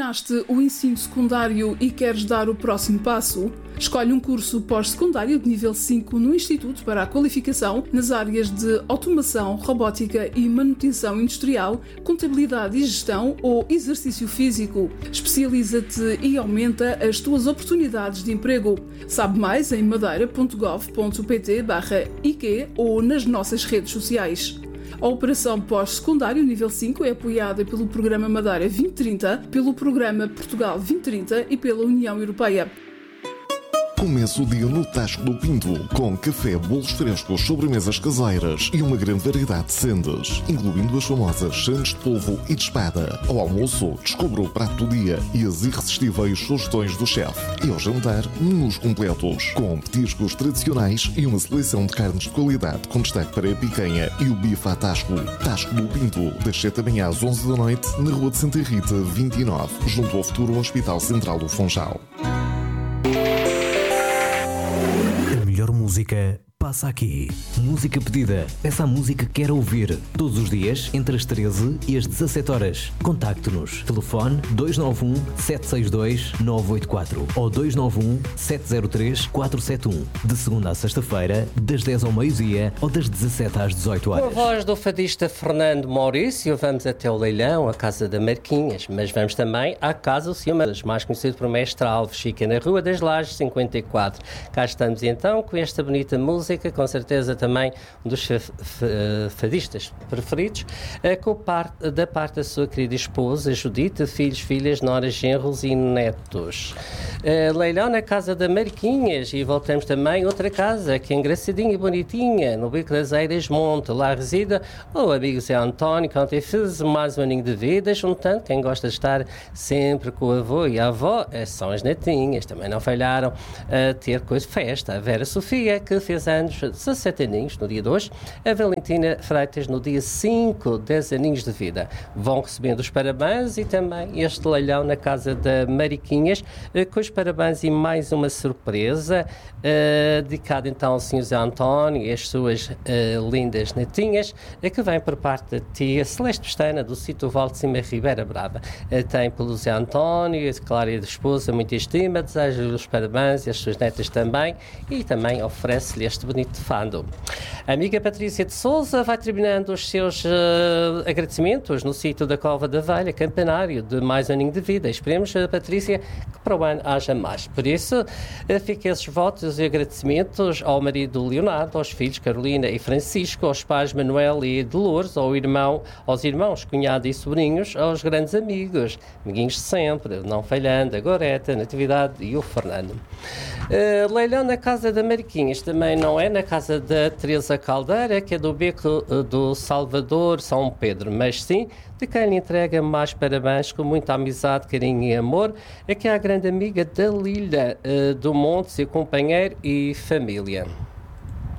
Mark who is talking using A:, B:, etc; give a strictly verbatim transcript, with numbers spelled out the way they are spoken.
A: Terminaste o ensino secundário e queres dar o próximo passo? Escolhe um curso pós-secundário de nível cinco no Instituto para a Qualificação nas áreas de Automação, Robótica e Manutenção Industrial, Contabilidade e Gestão ou Exercício Físico. Especializa-te e aumenta as tuas oportunidades de emprego. Sabe mais em madeira ponto gov ponto pt barra I Q ou nas nossas redes sociais. A Operação Pós-Secundário Nível cinco é apoiada pelo Programa Madeira vinte trinta, pelo Programa Portugal vinte trinta e pela União Europeia.
B: Começa o dia no Tasco do Pinto, com café, bolos frescos, sobremesas caseiras e uma grande variedade de sendas, incluindo as famosas sandes de polvo e de espada. Ao almoço, descubra o prato do dia e as irresistíveis sugestões do chefe. E ao jantar, menus completos, com petiscos tradicionais e uma seleção de carnes de qualidade, com destaque para a picanha e o bife à Tasco. Tasco do Pinto, das sete da manhã às onze da noite, na Rua de Santa Rita, vinte e nove, junto ao futuro Hospital Central do Funchal.
C: Música passa aqui. Música pedida. Peça a música que quer ouvir. Todos os dias, entre as treze e as dezassete horas. Contacte-nos. Telefone dois nove um, sete seis dois, nove oito quatro ou dois nove um, sete zero três, quatro sete um. De segunda a sexta-feira, das dez ao meio-dia ou das dezassete às dezoito horas.
D: Com a voz do fadista Fernando Maurício, vamos até o leilão, a Casa da Marquinhas, mas vamos também à Casa do Ciúma, mais conhecido por Mestre Alves, fica na Rua das Lajes cinquenta e quatro. Cá estamos então com esta bonita música, com certeza também um dos fadistas preferidos, com parte, da parte da sua querida esposa, Judite, filhos, filhas, noras, genros e netos. Leilão na Casa da Marquinhas, e voltamos também a outra casa, que é engraçadinha e bonitinha, no Bico das Eiras Monte. Lá reside o amigo Zé António, que ontem fez mais um aninho de vida, juntando quem gosta de estar sempre com o avô e a avó, são as netinhas, também não falharam a ter coisa de festa. A Vera Sofia, que fez anos, dezassete aninhos no dia de hoje, a Valentina Freitas no dia cinco, dez aninhos de vida. Vão recebendo os parabéns e também este leilão na Casa da Mariquinhas, com os parabéns e mais uma surpresa, uh, dedicada então ao senhor Zé António e as suas uh, lindas netinhas, uh, que vem por parte da tia Celeste Pestana, do sítio Val de Cima, Ribeira Brava. Uh, tem pelo Zé António, a Clara e a esposa, muita estima, deseja-lhe os parabéns e as suas netas também, e também oferece-lhe este bonito fando. A amiga Patrícia de Sousa vai terminando os seus uh, agradecimentos no sítio da Cova da Velha, campanário de mais um aninho de vida. Esperemos, uh, Patrícia, que para o ano haja mais. Por isso, uh, fiquem esses votos e agradecimentos ao marido Leonardo, aos filhos Carolina e Francisco, aos pais Manuel e Dolores, ao irmão, aos irmãos, cunhado e sobrinhos, aos grandes amigos, amiguinhos de sempre, não falhando, a Goreta, a Natividade e o Fernando. Uh, leilão na Casa da Mariquinhas, também não é na casa da Teresa Caldeira, que é do Beco do Salvador, São Pedro, mas sim de quem lhe entrega mais parabéns com muita amizade, carinho e amor, é que é a grande amiga da Lilha uh, do Monte, seu companheiro e família.